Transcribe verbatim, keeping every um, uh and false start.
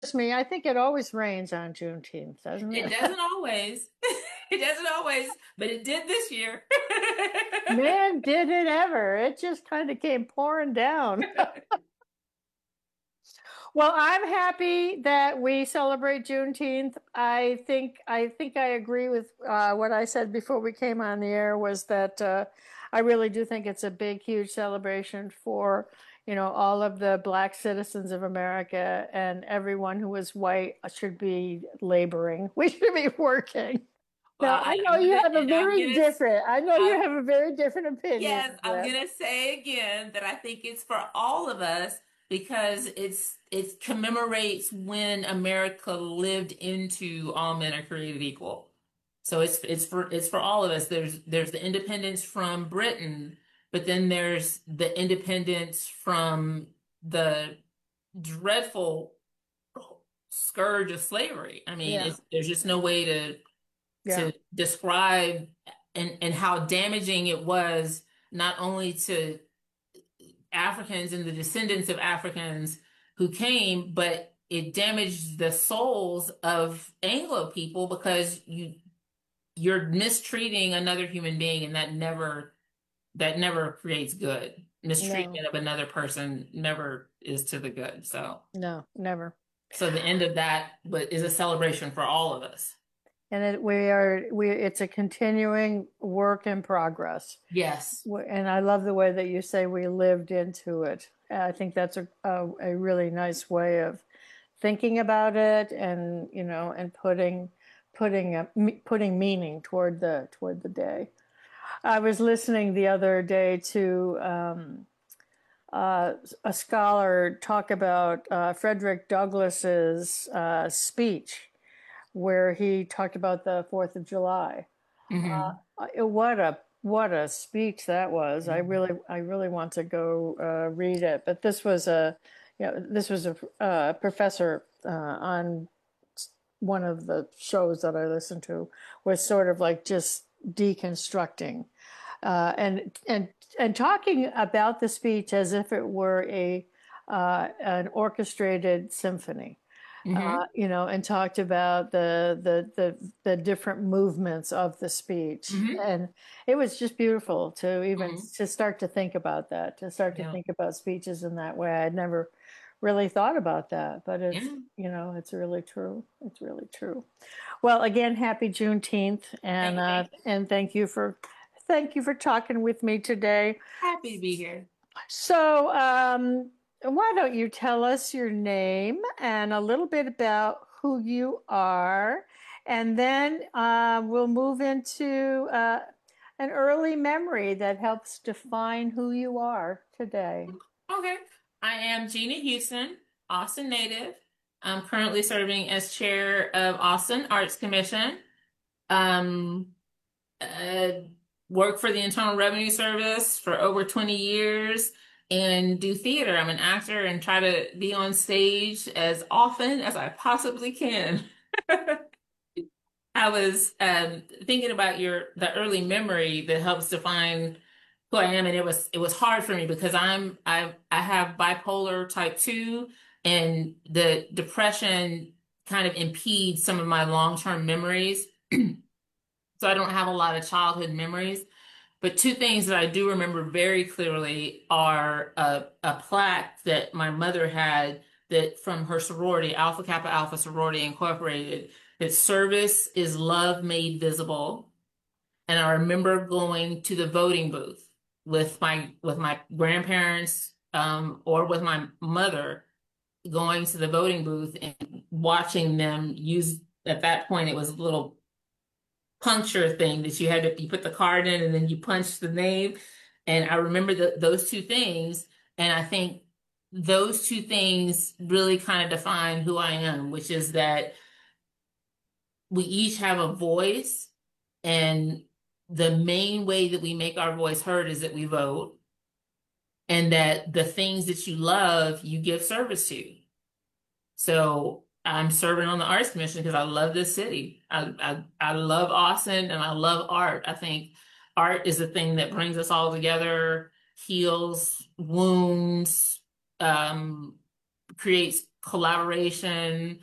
It's me. I think it always rains on Juneteenth, doesn't It it? doesn't always. It doesn't always, but it did this year. Man, did it ever. It just kind of came pouring down. Well, I'm happy that we celebrate Juneteenth. I think I think I agree with uh, what I said before we came on the air was that uh, I really do think it's a big, huge celebration for, you know, all of the black citizens of America and everyone who is white should be laboring. We should be working. Well, Now, I I, know I'm you gonna have a and I'm very gonna different, I know you I, have a very different opinion yes, of I'm that. gonna say again that I think it's for all of us because it's it commemorates when America lived into all men are created equal. So it's it's for it's for all of us. There's there's the independence from Britain, but then there's the independence from the dreadful scourge of slavery. I mean, Yeah, it's there's just no way to yeah, to describe and and how damaging it was not only to Africans and the descendants of Africans who came, but it damaged the souls of Anglo people because you you're mistreating another human being and that never that never creates good. no, Mistreatment of another person never is to the good. So no, never. so the end of that but is a celebration for all of us. And it, we are, we, it's a continuing work in progress. Yes. And I love the way that you say we lived into it. I think that's a, a, a really nice way of thinking about it and, you know, and putting, putting, a, putting meaning toward the, toward the day. I was listening the other day to um, uh, a scholar talk about uh, Frederick Douglass's uh, speech where he talked about the Fourth of July. Hmm. Uh, what a what a speech that was! I really I really want to go uh, read it. But this was a you know this was a uh, professor uh, on one of the shows that I listened to was sort of like just deconstructing uh, and and and talking about the speech as if it were a uh, an orchestrated symphony, uh, Hmm. you know, and talked about the, the the the different movements of the speech, Hmm. and it was just beautiful to even Hmm. to start to think about that, to start to Yeah. think about speeches in that way. I'd never really thought about that, but it's Yeah. you know, it's really true. It's really true. Well, again, happy Juneteenth, and Thank, uh, thank you. and thank you for thank you for talking with me today. Happy to be here. So, um, why don't you tell us your name and a little bit about who you are, and then uh, we'll move into uh, an early memory that helps define who you are today. Okay. I am Gina Houston, Austin native. I'm currently serving as chair of Austin Arts Commission. Um, uh, work for the Internal Revenue Service for over twenty years and do theater. I'm an actor and try to be on stage as often as I possibly can. I was um, thinking about your the early memory that helps define who I am, and it was it was hard for me because I'm I I have bipolar type two, and the depression kind of impedes some of my long-term memories. So I don't have a lot of childhood memories. But two things that I do remember very clearly are a, a plaque that my mother had that from her sorority, Alpha Kappa Alpha Sorority Incorporated, that service is love made visible. And I remember going to the voting booth with my with my grandparents um, or with my mother, going to the voting booth and watching them use. At that point, it was a little puncture thing that you had to you put the card in and then you punch the name. And I remember the, those two things, and I think those two things really kind of define who I am, which is that we each have a voice, and the main way that we make our voice heard is that we vote, and that the things that you love, you give service to. So I'm serving on the Arts Commission because I love this city. I, I I love Austin and I love art. I think art is the thing that brings us all together, heals wounds, um, creates collaboration